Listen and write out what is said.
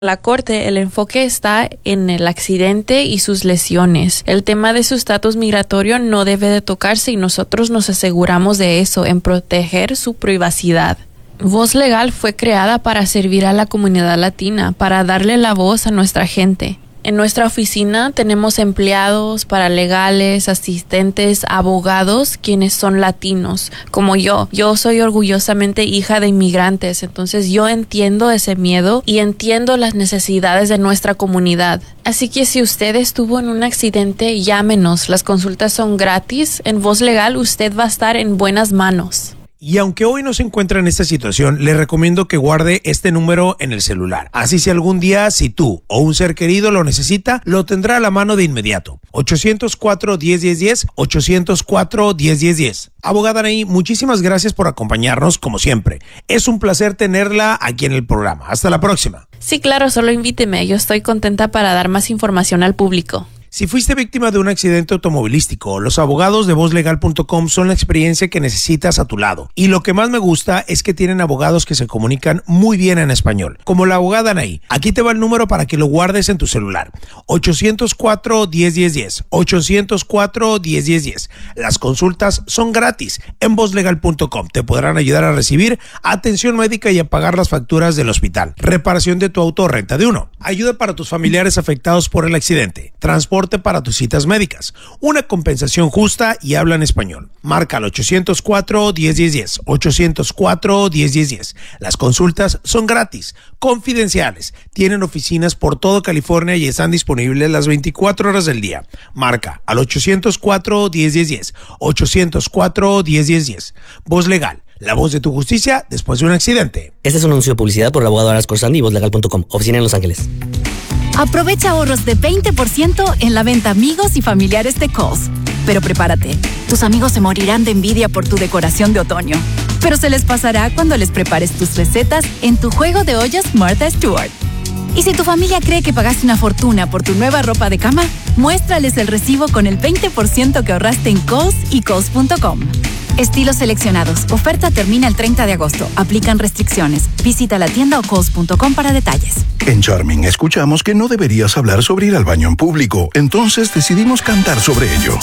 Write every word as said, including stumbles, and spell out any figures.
La corte, el enfoque está en el accidente y sus lesiones. El tema de su estatus migratorio no debe de tocarse y nosotros nos aseguramos de eso, en proteger su privacidad. Voz Legal fue creada para servir a la comunidad latina, para darle la voz a nuestra gente. En nuestra oficina tenemos empleados, paralegales, asistentes, abogados, quienes son latinos, como yo. Yo soy orgullosamente hija de inmigrantes, entonces yo entiendo ese miedo y entiendo las necesidades de nuestra comunidad. Así que si usted estuvo en un accidente, llámenos. Las consultas son gratis. En Voz Legal usted va a estar en buenas manos. Y aunque hoy no se encuentra en esta situación, le recomiendo que guarde este número en el celular. Así si algún día, si tú o un ser querido lo necesita, lo tendrá a la mano de inmediato. ochocientos cuatro, diez, diez, diez, ochocientos cuatro, diez, diez, diez. Abogada Anaí, muchísimas gracias por acompañarnos como siempre. Es un placer tenerla aquí en el programa. Hasta la próxima. Sí, claro, solo invíteme. Yo estoy contenta para dar más información al público. Si fuiste víctima de un accidente automovilístico, los abogados de voz legal punto com son la experiencia que necesitas a tu lado. Y lo que más me gusta es que tienen abogados que se comunican muy bien en español, como la abogada Anaí. Aquí te va el número para que lo guardes en tu celular. ochocientos cuatro, diez, diez, diez. ochocientos cuatro, diez, diez, diez. Las consultas son gratis en voz legal punto com. Te podrán ayudar a recibir atención médica y a pagar las facturas del hospital, reparación de tu auto o renta de uno, ayuda para tus familiares afectados por el accidente, transporte para tus citas médicas, una compensación justa y habla en español. Marca al ochocientos cuatro, diez, diez, diez. ochocientos cuatro, diez, diez, diez. Las consultas son gratis, confidenciales, tienen oficinas por todo California y están disponibles las veinticuatro horas del día. Marca al ochocientos cuatro, diez, diez, diez. ochocientos cuatro, diez, diez, diez. Voz Legal, la voz de tu justicia después de un accidente. Este es un anuncio de publicidad por el abogado Aras Corsandi y voz legal punto com, oficina en Los Ángeles. Aprovecha ahorros de veinte por ciento en la venta amigos y familiares de Kohl's. Pero prepárate, tus amigos se morirán de envidia por tu decoración de otoño. Pero se les pasará cuando les prepares tus recetas en tu juego de ollas Martha Stewart. Y si tu familia cree que pagaste una fortuna por tu nueva ropa de cama, muéstrales el recibo con el veinte por ciento que ahorraste en Kohl's y Kohl's punto com. Estilos seleccionados. Oferta termina el treinta de agosto. Aplican restricciones. Visita la tienda o Kohl's punto com para detalles. En Charming escuchamos que no deberías hablar sobre ir al baño en público. Entonces decidimos cantar sobre ello.